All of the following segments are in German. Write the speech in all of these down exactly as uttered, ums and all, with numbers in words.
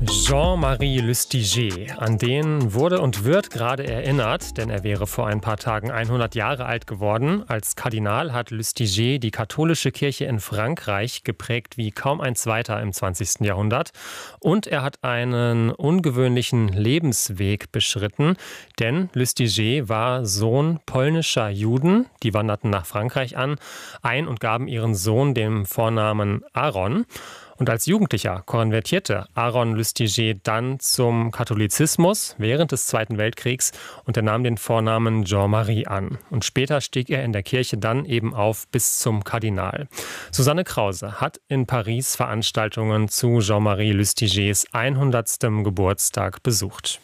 Jean-Marie Lustiger, an den wurde und wird gerade erinnert, denn er wäre vor ein paar Tagen hundert Jahre alt geworden. Als Kardinal hat Lustiger die katholische Kirche in Frankreich geprägt wie kaum ein zweiter im zwanzigsten Jahrhundert. Und er hat einen ungewöhnlichen Lebensweg beschritten, denn Lustiger war Sohn polnischer Juden. Die wanderten nach Frankreich an, ein und gaben ihren Sohn den Vornamen Aaron. Und als Jugendlicher konvertierte Aaron Lustiger dann zum Katholizismus während des Zweiten Weltkriegs und er nahm den Vornamen Jean-Marie an. Und später stieg er in der Kirche dann eben auf bis zum Kardinal. Susanne Krause hat in Paris Veranstaltungen zu Jean-Marie Lustigers hundertstem Geburtstag besucht.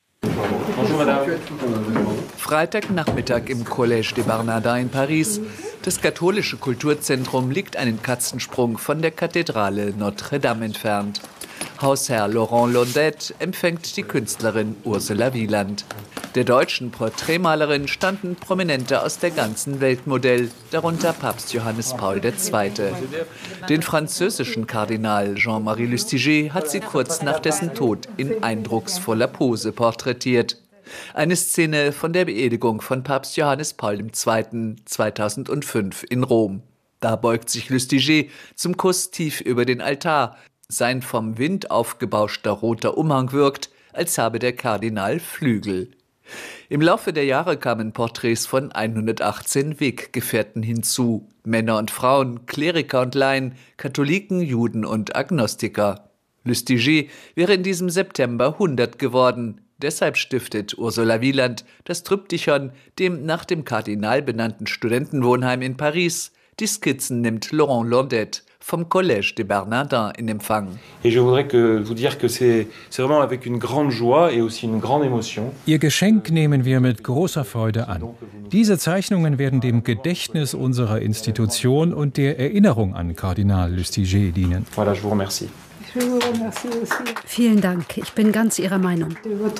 Freitagnachmittag im Collège des Bernardins in Paris. Das katholische Kulturzentrum liegt einen Katzensprung von der Kathedrale Notre-Dame entfernt. Hausherr Laurent Londet empfängt die Künstlerin Ursula Wieland. Der deutschen Porträtmalerin standen Prominente aus der ganzen Welt Modell, darunter Papst Johannes Paul der Zweite. Den französischen Kardinal Jean-Marie Lustiger hat sie kurz nach dessen Tod in eindrucksvoller Pose porträtiert. Eine Szene von der Beerdigung von Papst Johannes Paul der Zweite zweitausendfünf in Rom. Da beugt sich Lustiger zum Kuss tief über den Altar. Sein vom Wind aufgebauschter roter Umhang wirkt, als habe der Kardinal Flügel. Im Laufe der Jahre kamen Porträts von hundertachtzehn Weggefährten hinzu. Männer und Frauen, Kleriker und Laien, Katholiken, Juden und Agnostiker. Lustiger wäre in diesem September hundert geworden. Deshalb stiftet Ursula Wieland das Triptychon, dem nach dem Kardinal benannten Studentenwohnheim in Paris. Die Skizzen nimmt Laurent Londet vom Collège des Bernardins in Empfang. Ihr Geschenk nehmen wir mit großer Freude an. Diese Zeichnungen werden dem Gedächtnis unserer Institution und der Erinnerung an Kardinal Lustiger dienen. Voilà, je vous remercie. Vielen Dank, ich bin ganz Ihrer Meinung.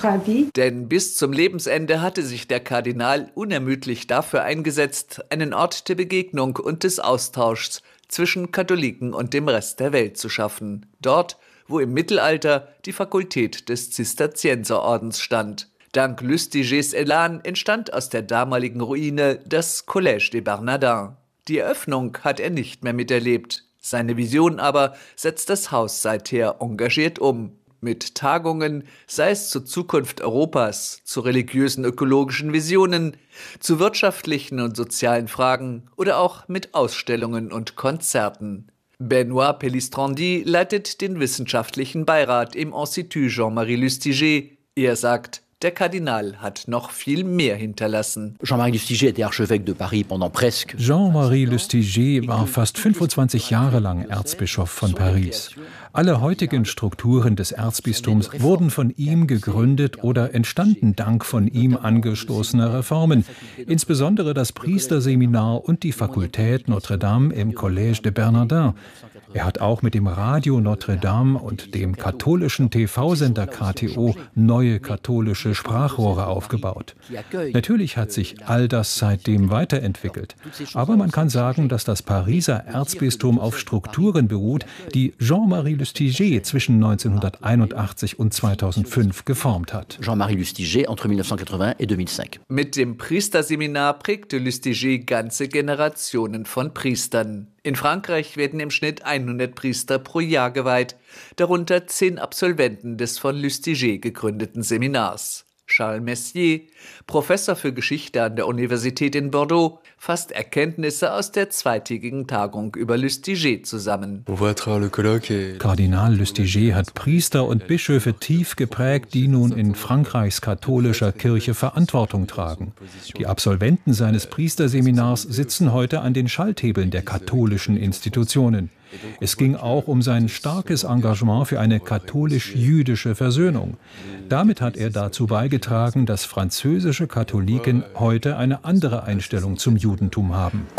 Denn bis zum Lebensende hatte sich der Kardinal unermüdlich dafür eingesetzt, einen Ort der Begegnung und des Austauschs zwischen Katholiken und dem Rest der Welt zu schaffen. Dort, wo im Mittelalter die Fakultät des Zisterzienserordens stand. Dank Lustigers Elan entstand aus der damaligen Ruine das Collège des Bernardins. Die Eröffnung hat er nicht mehr miterlebt. Seine Vision aber setzt das Haus seither engagiert um. Mit Tagungen, sei es zur Zukunft Europas, zu religiösen ökologischen Visionen, zu wirtschaftlichen und sozialen Fragen oder auch mit Ausstellungen und Konzerten. Benoît Pellistrandi leitet den wissenschaftlichen Beirat im Institut Jean-Marie Lustiger. Er sagt, der Kardinal hat noch viel mehr hinterlassen. Jean-Marie Lustiger était archevêque de Paris pendant presque. Jean-Marie Lustiger war fast fünfundzwanzig Jahre lang Erzbischof von Paris. Alle heutigen Strukturen des Erzbistums wurden von ihm gegründet oder entstanden dank von ihm angestoßener Reformen, insbesondere das Priesterseminar und die Fakultät Notre-Dame im Collège des Bernardins. Er hat auch mit dem Radio Notre-Dame und dem katholischen T V-Sender K T O neue katholische Sprachrohre aufgebaut. Natürlich hat sich all das seitdem weiterentwickelt. Aber man kann sagen, dass das Pariser Erzbistum auf Strukturen beruht, die Jean-Marie Lustiger zwischen neunzehnhunderteinundachtzig und zweitausendfünf geformt hat. Jean-Marie Lustiger entre mille neuf cent quatre-vingts et deux mille cinq. Mit dem Priesterseminar prägte Lustiger ganze Generationen von Priestern. In Frankreich werden im Schnitt hundert Priester pro Jahr geweiht, darunter zehn Absolventen des von Lustiger gegründeten Seminars. Charles Messier, Professor für Geschichte an der Universität in Bordeaux, fasst Erkenntnisse aus der zweitägigen Tagung über Lustiger zusammen. Kardinal Lustiger hat Priester und Bischöfe tief geprägt, die nun in Frankreichs katholischer Kirche Verantwortung tragen. Die Absolventen seines Priesterseminars sitzen heute an den Schalthebeln der katholischen Institutionen. Es ging auch um sein starkes Engagement für eine katholisch-jüdische Versöhnung. Damit hat er dazu beigetragen, dass französische Katholiken heute eine andere Einstellung zum Judentum haben.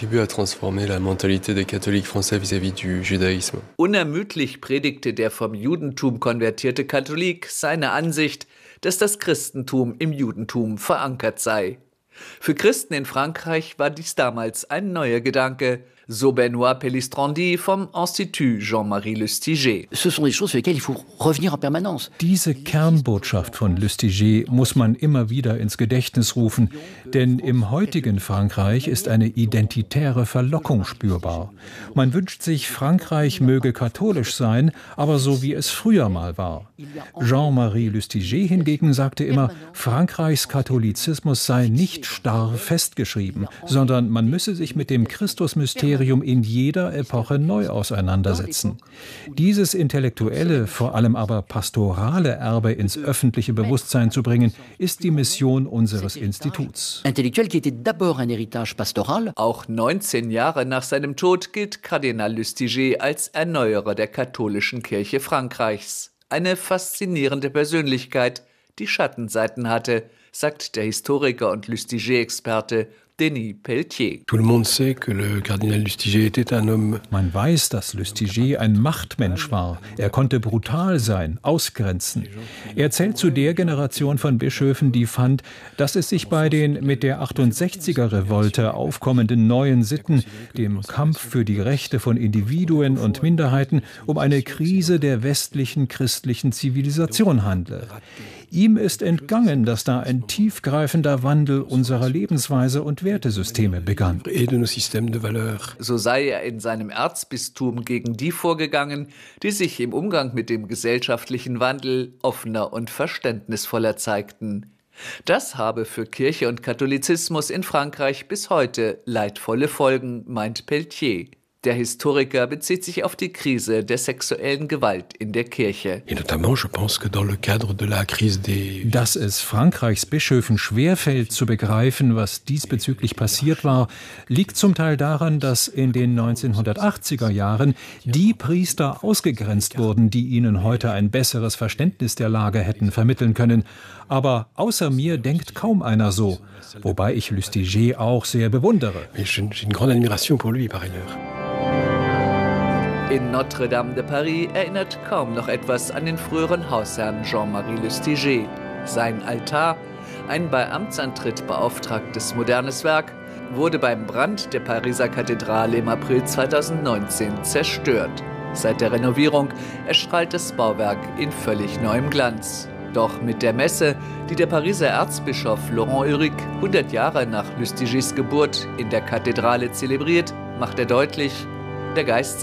Unermüdlich predigte der vom Judentum konvertierte Katholik seine Ansicht, dass das Christentum im Judentum verankert sei. Für Christen in Frankreich war dies damals ein neuer Gedanke, So Benoît Pellistrandi vom Institut Jean-Marie Lustiger. Ce sont des choses sur lesquelles il faut revenir en permanence. Diese Kernbotschaft von Lustiger muss man immer wieder ins Gedächtnis rufen, denn im heutigen Frankreich ist eine identitäre Verlockung spürbar. Man wünscht sich, Frankreich möge katholisch sein, aber so wie es früher mal war. Jean-Marie Lustiger hingegen sagte immer, Frankreichs Katholizismus sei nicht starr festgeschrieben, sondern man müsse sich mit dem Christusmysterium in jeder Epoche neu auseinandersetzen. Dieses intellektuelle, vor allem aber pastorale Erbe ins öffentliche Bewusstsein zu bringen, ist die Mission unseres Instituts. Intellektuell, qui était d'abord un héritage pastoral. Auch neunzehn Jahre nach seinem Tod gilt Kardinal Lustiger als Erneuerer der katholischen Kirche Frankreichs. Eine faszinierende Persönlichkeit, die Schattenseiten hatte, sagt der Historiker und Lustiger-Experte Denis Pelletier. Man weiß, dass Lustiger ein Machtmensch war. Er konnte brutal sein, ausgrenzen. Er zählt zu der Generation von Bischöfen, die fand, dass es sich bei den mit der achtundsechziger-Revolte aufkommenden neuen Sitten, dem Kampf für die Rechte von Individuen und Minderheiten, um eine Krise der westlichen christlichen Zivilisation handle. Ihm ist entgangen, dass da ein tiefgreifender Wandel unserer Lebensweise und Wertesysteme begann. So sei er in seinem Erzbistum gegen die vorgegangen, die sich im Umgang mit dem gesellschaftlichen Wandel offener und verständnisvoller zeigten. Das habe für Kirche und Katholizismus in Frankreich bis heute leidvolle Folgen, meint Pelletier. Der Historiker bezieht sich auf die Krise der sexuellen Gewalt in der Kirche. Dass es Frankreichs Bischöfen schwerfällt zu begreifen, was diesbezüglich passiert war, liegt zum Teil daran, dass in den neunzehnhundertachtziger Jahren die Priester ausgegrenzt wurden, die ihnen heute ein besseres Verständnis der Lage hätten vermitteln können. Aber außer mir denkt kaum einer so, wobei ich Lustiger auch sehr bewundere. In Notre-Dame de Paris erinnert kaum noch etwas an den früheren Hausherrn Jean-Marie Lustiger. Sein Altar, ein bei Amtsantritt beauftragtes modernes Werk, wurde beim Brand der Pariser Kathedrale im April zweitausendneunzehn zerstört. Seit der Renovierung erstrahlt das Bauwerk in völlig neuem Glanz. Doch mit der Messe, die der Pariser Erzbischof Laurent Huric hundert Jahre nach Lustigers Geburt in der Kathedrale zelebriert, macht er deutlich, der Geist